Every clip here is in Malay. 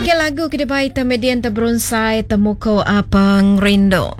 Okey, lagu kedepai temedian terberonsai temuko apang rindu.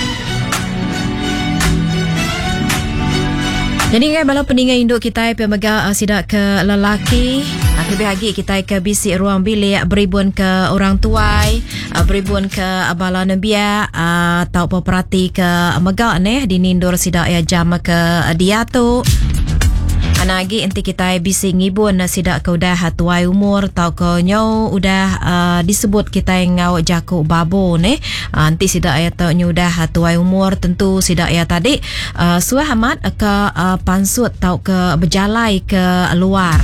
Jadi kan bala peningan induk kita pemega sidak ke lelaki, lebih lagi kita ke bisik ruang bilik beribun ke orang tuai, beribun ke bala nebia atau peperhati ke mega neh dinindur sidak ya jam ke dia tu. Anagi enti kita bisik ngibun sidak ke udah tuai umur tau ke nyau udah disebut kita ngau jaku babo ne anti sidak ya tau udah tuai umur tentu sidak ya tadi suah amat ke pansut tau ke berjalai ke luar.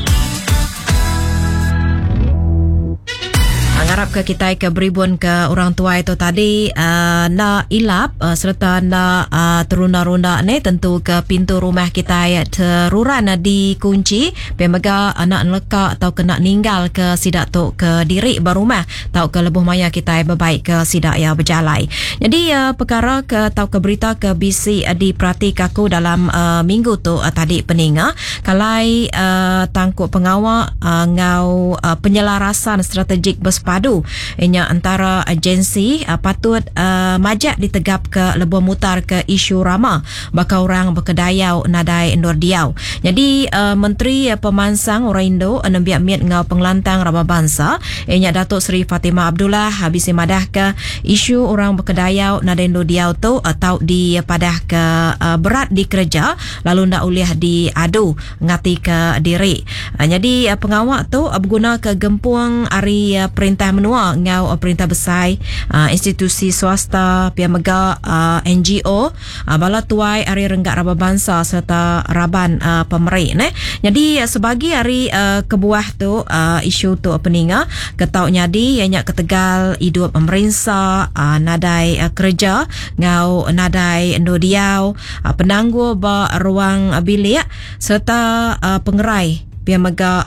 Harap ke kita ke beribun ke orang tua itu tadi nak ilap serta nak terunda-runda ni tentu ke pintu rumah kita ya teruran dikunci pemega anak leka atau kena ninggal ke sidak tu ke diri berumah tau ke lebuh maya kita berbaik ke sidak ya berjalai. Jadi perkara ke tau ke berita ke bisi diperhati kaku dalam minggu tu tadi peninga kalai tangkuk pengawal ngau penyelarasan strategik berpadu ianya antara agensi patut majak ditegap ke lebuh mutar ke isu rama bakal orang berkedayau nadai endor diau. Jadi Menteri Pemansang orang Indo nembiak miat ngau pengelantang Raba Bangsa ianya Datuk Seri Fatimah Abdullah habis madah ke isu orang berkedayau nadai endor diau tu atau di padah ke berat di kerja lalu ndak ulih diadu ngati ke diri. Jadi pengawal tu berguna ke gempuang ari perintah menua ngau perintah besar institusi swasta pihak mega NGO bala tuai ari renggak Raba Bangsa serta raban pemerintah ne. Jadi sebagai hari kebuah tu isu tu peninga ketau nyadi ianya ketegal hidup pemerintah nadai kerja ngau nadai endo diau penangguh ba ruang bilik serta pengerai pihak mega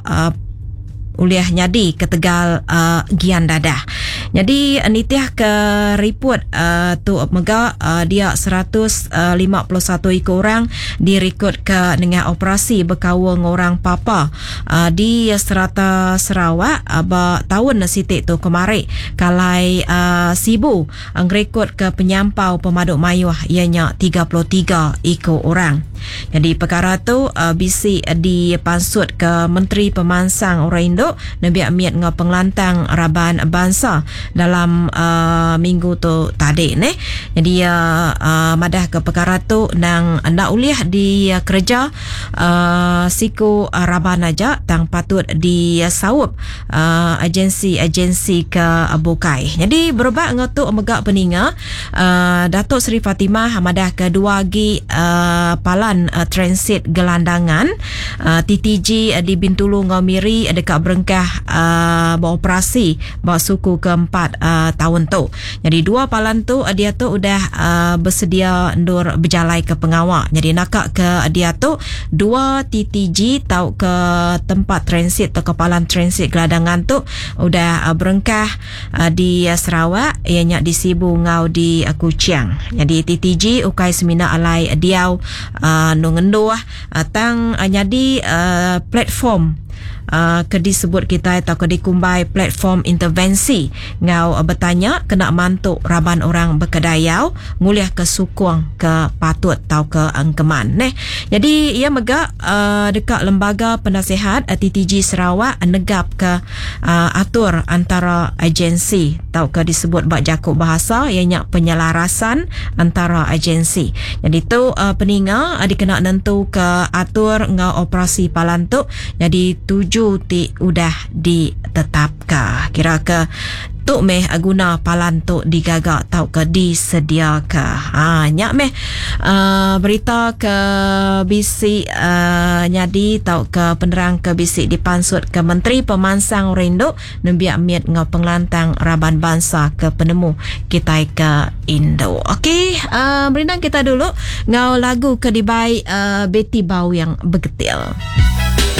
uliah nyadi ketegal gian dadah. Jadi nitiah ke report tu mega dia 151 ikut orang direkod ke dengan operasi berkawal orang papa di Serata Sarawak tahun sitik tu kemarin kalai sibu ngrekod ke penyampau pemaduk mayuh ianya 33 ikut orang. Jadi perkara tu bisi dipansut ke Menteri Pemansang orang Indo Nabi Amiat ngau pengelantang Raban Bangsa dalam minggu tu tadi ne. Jadi madah ke perkara tu nang nak uliah di kerja siku Raban aja tang patut disaup agensi ke bukai. Jadi berubah ngatu megak peninga Datuk Seri Fatimah madah ke dua gi palan transit gelandangan TTG di Bintulu Ngomiri dekat Berengkah beroperasi bawa suku keempat tahun tu. Jadi dua palan tu dia tu udah bersedia ndur berjalai ke pengawal. Jadi nakak ke dia tu dua TTG tau ke tempat transit atau kepalan transit gelandangan tu udah Berengkah di Sarawak ianya di Sibu ngau di Kuching. Jadi TTG ukai semina alai diau nungenduh tang nyadi platform ke disebut kita atau ke dikumbai platform intervensi ngau bertanya kena mantuk raban orang berkedayau nguliah ke sukung ke patut tau ke angkeman neh. Jadi ia megak dekat lembaga penasihat TTG Sarawak negap ke atur antara agensi tau ke disebut bak jakuk bahasa ianya penyelarasan antara agensi. Jadi tu peninga dikena nentu ke atur ngau operasi palantuk. Jadi 7 ti udah ditetapkan. Kira ke tu meh guna palan tu digagak tau ke disediakan. Nyak meh berita ke bisi nyadi tau ke penerang ke bisi dipansut ke Menteri Pemansang Rindo nembiak miat ngau pengelantang Raban Bangsa ke penemu kita ke Indo. Okey, berindang kita dulu ngau lagu ke dibai Betty Bau yang begetil.